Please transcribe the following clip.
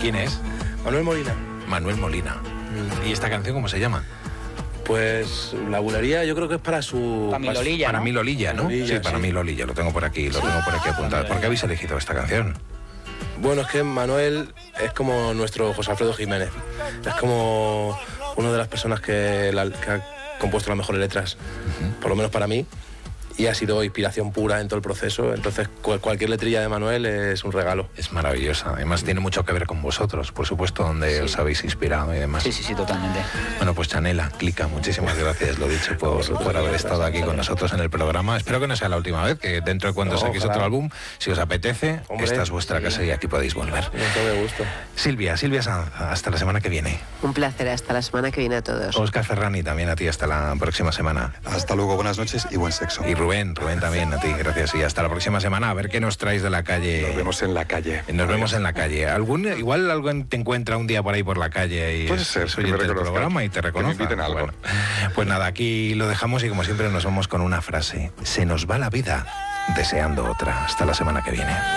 ¿Quién es? Manuel Molina. Manuel Molina. ¿Y esta canción cómo se llama? Pues la bulería yo creo que es para su... Para mi Lolilla, Para ¿no? mí Lolilla, ¿no? Lolilla, Sí, para sí. mí Lolilla, lo tengo por aquí apuntado. ¿Por qué habéis elegido esta canción? Bueno, es que Manuel es como nuestro José Alfredo Jiménez. Es como una de las personas que ha compuesto las mejores letras, por lo menos para mí, y ha sido inspiración pura en todo el proceso. Entonces cualquier letrilla de Manuel es un regalo. Es maravillosa. Además tiene mucho que ver con vosotros, por supuesto, donde os habéis inspirado y demás. Sí, totalmente. Bueno, pues Chanela, Clica, muchísimas gracias, lo dicho, por haber estado aquí con nosotros en el programa. Espero que no sea la última vez, que dentro de cuando saquéis otro álbum, si os apetece, Hombre, esta es vuestra casa y aquí podéis volver. Me gusto. Silvia Sanz, hasta la semana que viene. Un placer, hasta la semana que viene a todos. Óscar Ferrani, también a ti, hasta la próxima semana. Hasta luego, buenas noches y buen sexo. Y Rubén también a ti, gracias. Y hasta la próxima semana, a ver qué nos traéis de la calle. Nos vemos en la calle. Nos vemos en la calle. Igual alguien te encuentra un día por ahí por la calle y Puede ser, es que me oyente del reconozcan, programa y te que me reconoce. inviten a algo. Bueno, pues nada, aquí lo dejamos y como siempre nos vamos con una frase. Se nos va la vida deseando otra. Hasta la semana que viene.